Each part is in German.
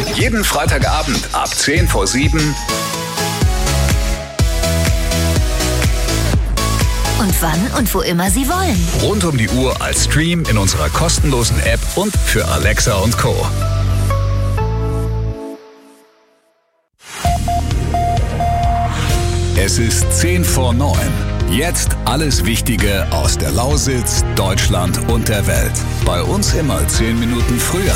Jeden Freitagabend ab 6:50. Und wann und wo immer Sie wollen. Rund um die Uhr als Stream in unserer kostenlosen App und für Alexa und Co. Es ist 8:50. Jetzt alles Wichtige aus der Lausitz, Deutschland und der Welt. Bei uns immer 10 Minuten früher.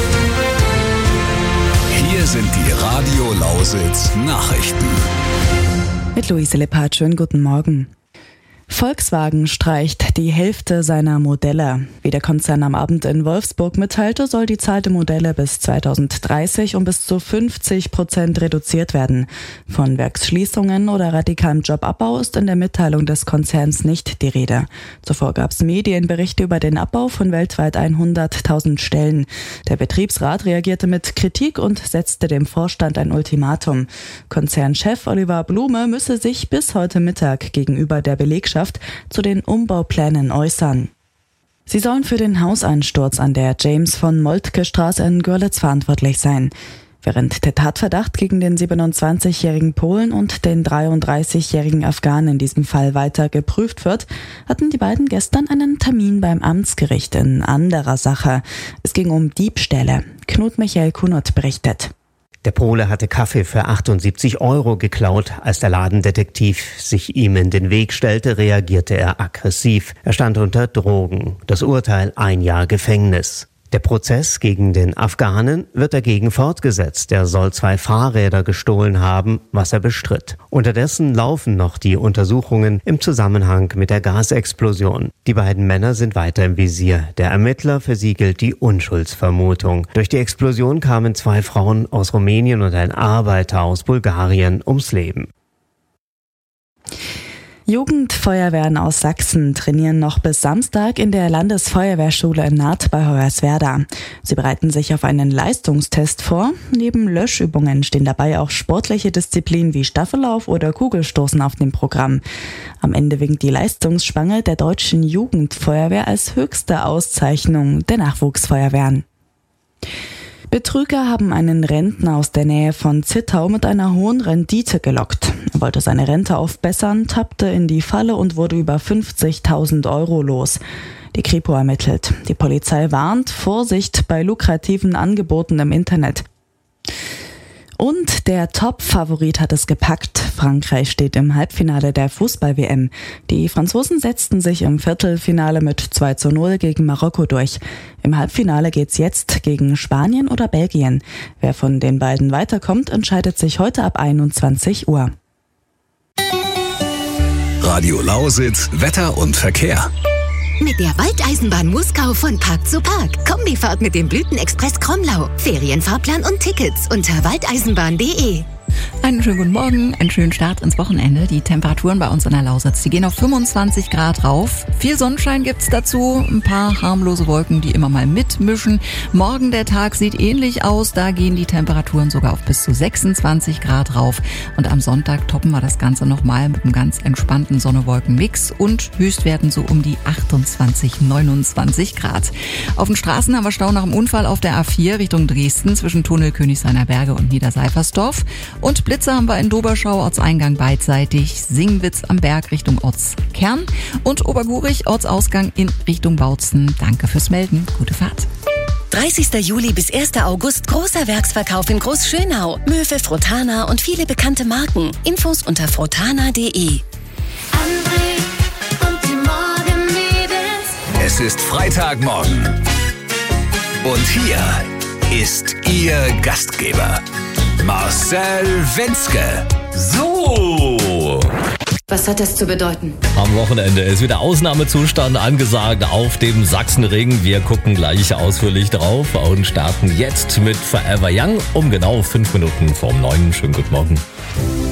Hier sind die Radio Lausitz Nachrichten. Mit Luise Lippert, schönen guten Morgen. Volkswagen streicht die Hälfte seiner Modelle. Wie der Konzern am Abend in Wolfsburg mitteilte, soll die Zahl der Modelle bis 2030 um bis zu 50% reduziert werden. Von Werksschließungen oder radikalem Jobabbau ist in der Mitteilung des Konzerns nicht die Rede. Zuvor gab es Medienberichte über den Abbau von weltweit 100.000 Stellen. Der Betriebsrat reagierte mit Kritik und setzte dem Vorstand ein Ultimatum. Konzernchef Oliver Blume müsse sich bis heute Mittag gegenüber der Belegschaft zu den Umbauplänen äußern. Sie sollen für den Hauseinsturz an der James-von-Moltke-Straße in Görlitz verantwortlich sein. Während der Tatverdacht gegen den 27-jährigen Polen und den 33-jährigen Afghanen in diesem Fall weiter geprüft wird, hatten die beiden gestern einen Termin beim Amtsgericht in anderer Sache. Es ging um Diebstähle. Knut Michael Kunert berichtet. Der Pole hatte Kaffee für 78 € geklaut. Als der Ladendetektiv sich ihm in den Weg stellte, reagierte er aggressiv. Er stand unter Drogen. Das Urteil: 1 Jahr Gefängnis. Der Prozess gegen den Afghanen wird dagegen fortgesetzt. Er soll 2 Fahrräder gestohlen haben, was er bestritt. Unterdessen laufen noch die Untersuchungen im Zusammenhang mit der Gasexplosion. Die beiden Männer sind weiter im Visier. Der Ermittler versiegelt die Unschuldsvermutung. Durch die Explosion kamen 2 Frauen aus Rumänien und ein Arbeiter aus Bulgarien ums Leben. Jugendfeuerwehren aus Sachsen trainieren noch bis Samstag in der Landesfeuerwehrschule in Naht bei Hoyerswerda. Sie bereiten sich auf einen Leistungstest vor. Neben Löschübungen stehen dabei auch sportliche Disziplinen wie Staffellauf oder Kugelstoßen auf dem Programm. Am Ende winkt die Leistungsspange der deutschen Jugendfeuerwehr als höchste Auszeichnung der Nachwuchsfeuerwehren. Betrüger haben einen Rentner aus der Nähe von Zittau mit einer hohen Rendite gelockt. Er wollte seine Rente aufbessern, tappte in die Falle und wurde über 50.000 € los. Die Kripo ermittelt. Die Polizei warnt: Vorsicht bei lukrativen Angeboten im Internet. Und der Top-Favorit hat es gepackt. Frankreich steht im Halbfinale der Fußball-WM. Die Franzosen setzten sich im Viertelfinale mit 2:0 gegen Marokko durch. Im Halbfinale geht's jetzt gegen Spanien oder Belgien. Wer von den beiden weiterkommt, entscheidet sich heute ab 21 Uhr. Radio Lausitz, Wetter und Verkehr. Mit der Waldeisenbahn Muskau von Park zu Park. Kombifahrt mit dem Blütenexpress Kromlau. Ferienfahrplan und Tickets unter waldeisenbahn.de. Einen schönen guten Morgen, einen schönen Start ins Wochenende. Die Temperaturen bei uns in der Lausitz, die gehen auf 25 Grad rauf. Viel Sonnenschein gibt's dazu, ein paar harmlose Wolken, die immer mal mitmischen. Morgen der Tag sieht ähnlich aus, da gehen die Temperaturen sogar auf bis zu 26 Grad rauf. Und am Sonntag toppen wir das Ganze nochmal mit einem ganz entspannten Sonne-Wolken-Mix und Höchstwerten so um die 28, 29 Grad. Auf den Straßen haben wir Stau nach dem Unfall auf der A4 Richtung Dresden zwischen Tunnel Königshainer Berge und Niederseifersdorf. Und Blitze haben wir in Doberschau, Ortseingang beidseitig, Singwitz am Berg Richtung Ortskern und Obergurich, Ortsausgang in Richtung Bautzen. Danke fürs Melden, gute Fahrt. 30. Juli bis 1. August großer Werksverkauf in Großschönau. Möwe, Frotana und viele bekannte Marken. Infos unter frotana.de. Es ist Freitagmorgen. Und hier ist Ihr Gastgeber, Marcel Wenzke. So. Was hat das zu bedeuten? Am Wochenende ist wieder Ausnahmezustand angesagt auf dem Sachsenring. Wir gucken gleich ausführlich drauf und starten jetzt mit Forever Young um genau 5 Minuten vorm 9. Schönen guten Morgen.